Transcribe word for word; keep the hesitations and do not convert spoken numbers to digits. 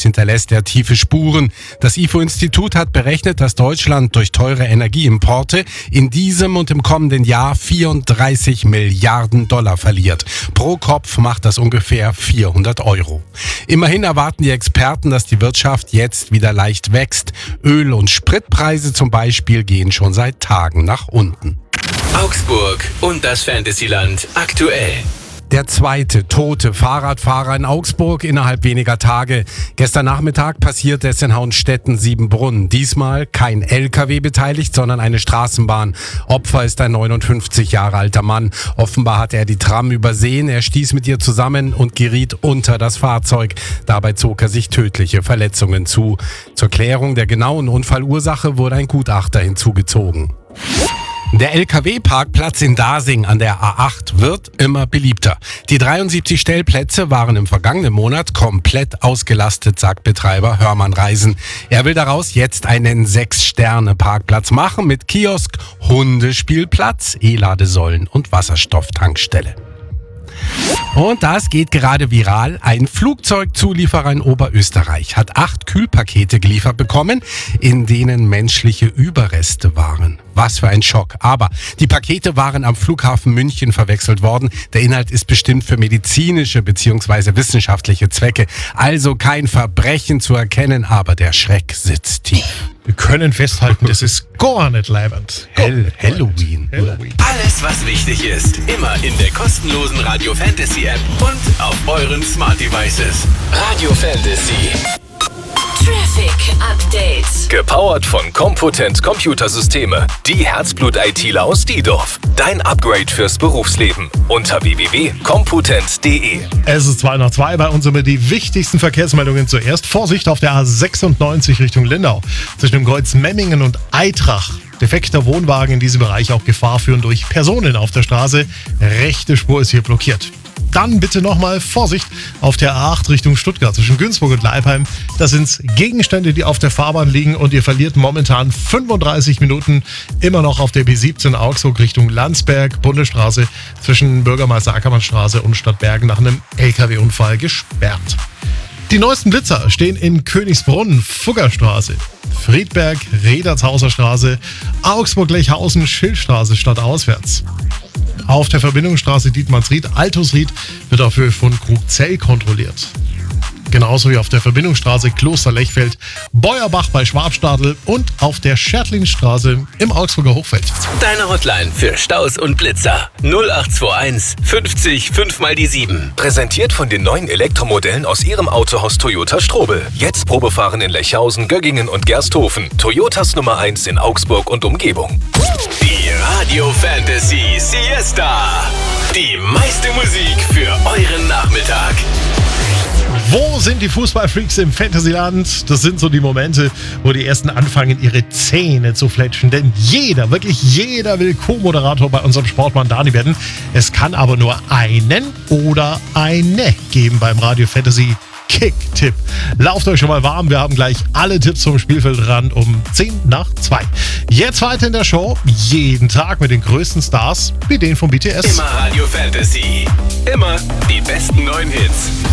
hinterlässt er tiefe Spuren. Das I F O-Institut hat berechnet, dass Deutschland durch teure Energieimporte in diesem und im kommenden Jahr vierunddreißig Milliarden Dollar verliert. Pro Kopf macht das ungefähr vierhundert Euro. Immerhin erwarten die Experten, dass die Wirtschaft jetzt wieder leicht wächst. Öl- und Spritpreise zum Beispiel gehen schon seit Tagen nach unten. Augsburg und das Fantasyland aktuell. Der zweite tote Fahrradfahrer in Augsburg innerhalb weniger Tage. Gestern Nachmittag passierte es in Hauenstetten-Siebenbrunn. Diesmal kein L K W beteiligt, sondern eine Straßenbahn. Opfer ist ein neunundfünfzig Jahre alter Mann. Offenbar hatte er die Tram übersehen. Er stieß mit ihr zusammen und geriet unter das Fahrzeug. Dabei zog er sich tödliche Verletzungen zu. Zur Klärung der genauen Unfallursache wurde ein Gutachter hinzugezogen. Der L K W-Parkplatz in Dasing an der A acht wird immer beliebter. Die dreiundsiebzig Stellplätze waren im vergangenen Monat komplett ausgelastet, sagt Betreiber Hörmann Reisen. Er will daraus jetzt einen Sechs-Sterne-Parkplatz machen mit Kiosk, Hundespielplatz, E-Ladesäulen und Wasserstofftankstelle. Und das geht gerade viral. Ein Flugzeugzulieferer in Oberösterreich hat acht Kühlpakete geliefert bekommen, in denen menschliche Überreste waren. Was für ein Schock. Aber die Pakete waren am Flughafen München verwechselt worden. Der Inhalt ist bestimmt für medizinische bzw. wissenschaftliche Zwecke. Also kein Verbrechen zu erkennen, aber der Schreck sitzt tief. Wir können festhalten, das ist gar nicht leibend. Hell, Halloween. Halloween. Alles, was wichtig ist, immer in der kostenlosen Radio Fantasy App und auf euren Smart Devices. Radio Fantasy. Traffic Update. Gepowert von Compotent Computersysteme. Die Herzblut-ITler aus Diedorf. Dein Upgrade fürs Berufsleben. Unter w w w punkt compotent punkt d e. Es ist zwei nach zwei, bei uns immer die wichtigsten Verkehrsmeldungen zuerst. Vorsicht auf der A sechsundneunzig Richtung Lindau. Zwischen dem Kreuz Memmingen und Eitrach. Defekter Wohnwagen in diesem Bereich auch Gefahr führen durch Personen auf der Straße. Rechte Spur ist hier blockiert. Dann bitte nochmal Vorsicht auf der A acht Richtung Stuttgart zwischen Günzburg und Leipheim. Das sind Gegenstände, die auf der Fahrbahn liegen und ihr verliert momentan fünfunddreißig Minuten immer noch auf der B siebzehn Augsburg Richtung Landsberg, Bundesstraße zwischen Bürgermeister Ackermannstraße und Stadtbergen nach einem L K W-Unfall gesperrt. Die neuesten Blitzer stehen in Königsbrunn, Fuggerstraße, Friedberg, Redertshauser Straße, Augsburg-Lechhausen, Schildstraße stadtauswärts. Auf der Verbindungsstraße Dietmannsried, Altusried wird auf Höhe von Krugzell kontrolliert. Genauso wie auf der Verbindungsstraße Kloster-Lechfeld, Beuerbach bei Schwabstadel und auf der Schertlingstraße im Augsburger Hochfeld. Deine Hotline für Staus und Blitzer. null acht zwei eins fünfzig fünf mal die sieben. Präsentiert von den neuen Elektromodellen aus Ihrem Autohaus Toyota Strobel. Jetzt Probefahren in Lechhausen, Göggingen und Gersthofen. Toyotas Nummer eins in Augsburg und Umgebung. Die Radio Fantasy Siesta. Die meiste Musik für euren Nachmittag. Wo sind die Fußballfreaks im Fantasyland? Das sind so die Momente, wo die Ersten anfangen, ihre Zähne zu fletschen. Denn jeder, wirklich jeder will Co-Moderator bei unserem Sportmann Dani werden. Es kann aber nur einen oder eine geben beim Radio Fantasy Kick-Tipp. Lauft euch schon mal warm, wir haben gleich alle Tipps vom Spielfeldrand um zehn nach zwei. Jetzt weiter in der Show, jeden Tag mit den größten Stars, wie den vom B T S. Immer Radio Fantasy. Immer die besten neuen Hits.